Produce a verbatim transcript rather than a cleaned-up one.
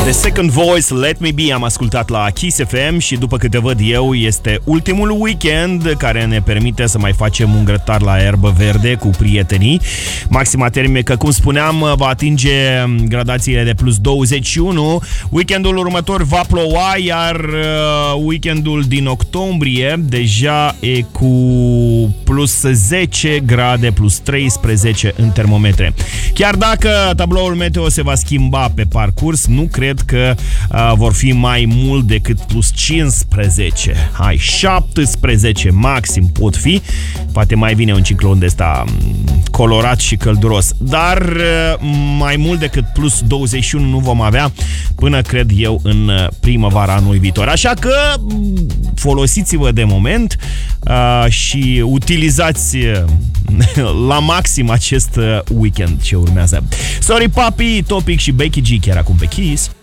The Second Voice, Let Me Be, am ascultat la Kiss F M și după câte văd eu este ultimul weekend care ne permite să mai facem un grătar la erbă verde cu prietenii. Maxima termică, cum spuneam, va atinge gradațiile de plus douăzeci și unu. Weekendul următor va ploua, iar weekendul din octombrie deja e cu plus zece grade, plus treisprezece în termometre. Chiar dacă tabloul meteo se va schimba pe parcurs, nu cred că uh, vor fi mai mult decât plus cincisprezece. Hai, șaptesprezece maxim pot fi. Poate mai vine un ciclon de ăsta colorat și călduros. Dar uh, mai mult decât plus douăzeci și unu nu vom avea până, cred eu, în primăvara anului viitor. Așa că folosiți-vă de moment uh, și utilizați la maxim acest weekend ce urmează. Sorry Papi, Topic și Becky G chiar acum pe Kiss.